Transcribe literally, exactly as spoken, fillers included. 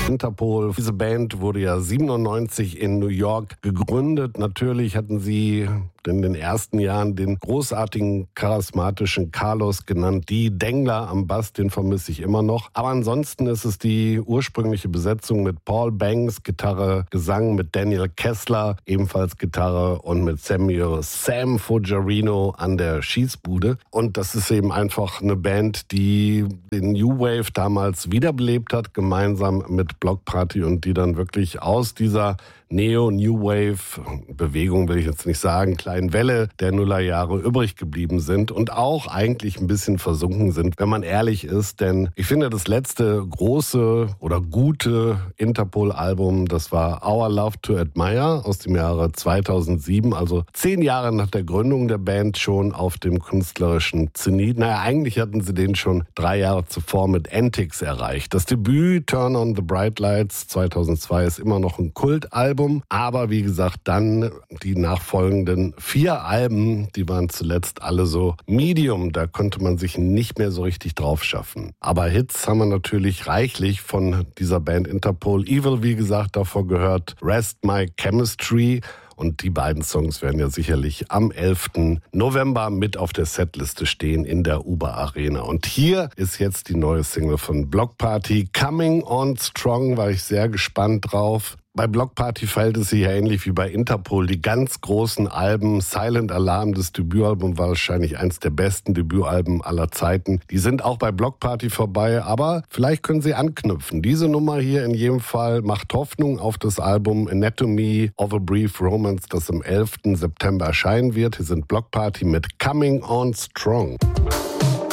Interpol. Diese Band wurde ja siebenundneunzig in New York gegründet. Natürlich hatten sie in den ersten Jahren den großartigen, charismatischen Carlos genannt. Die Dengler am Bass, den vermisse ich immer noch. Aber ansonsten ist es die ursprüngliche Besetzung mit Paul Banks, Gitarre, Gesang, mit Daniel Kessler, ebenfalls Gitarre, und mit Samuel Sam Fogerino an der Schießbude. Und das ist eben einfach eine Band, die den New Wave damals wiederbelebt hat, gemeinsam mit Bloc Party, und die dann wirklich aus dieser Neo-New Wave-Bewegung, will ich jetzt nicht sagen, kleinen Welle der Nullerjahre übrig geblieben sind und auch eigentlich ein bisschen versunken sind, wenn man ehrlich ist. Denn ich finde, das letzte große oder gute Interpol-Album, das war Our Love to Admire aus dem Jahre zweitausendsieben, also zehn Jahre nach der Gründung der Band, schon auf dem künstlerischen Zenit. Naja, eigentlich hatten sie den schon drei Jahre zuvor mit Antics erreicht. Das Debüt Turn on the Bright Lights zweitausendzwei ist immer noch ein Kultalbum. Aber wie gesagt, dann die nachfolgenden vier Alben, die waren zuletzt alle so Medium. Da konnte man sich nicht mehr so richtig drauf schaffen. Aber Hits haben wir natürlich reichlich von dieser Band Interpol. Evil, wie gesagt, davor gehört Rest My Chemistry. Und die beiden Songs werden ja sicherlich am elften November mit auf der Setliste stehen in der Uber Arena. Und hier ist jetzt die neue Single von Bloc Party, Coming On Strong, war ich sehr gespannt drauf. Bei Bloc Party verhält es sich ja ähnlich wie bei Interpol. Die ganz großen Alben, Silent Alarm, das Debütalbum, war wahrscheinlich eins der besten Debütalben aller Zeiten. Die sind auch bei Bloc Party vorbei, aber vielleicht können sie anknüpfen. Diese Nummer hier in jedem Fall macht Hoffnung auf das Album Anatomy of a Brief Romance, das am elften September erscheinen wird. Hier sind Bloc Party mit Coming On Strong.